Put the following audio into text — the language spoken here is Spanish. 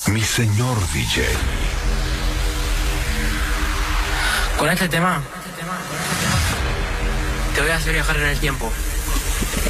Mi señor DJ. Con este tema te voy a hacer viajar en el tiempo.